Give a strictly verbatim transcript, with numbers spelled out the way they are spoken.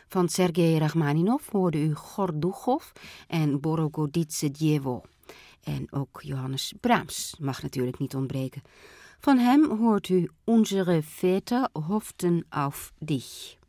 Van Sergei Rachmaninov hoorde u Gorduchov en Borogoditse Djevo. En ook Johannes Brahms mag natuurlijk niet ontbreken. Van hem hoort u Unsere Väter hofften auf dich.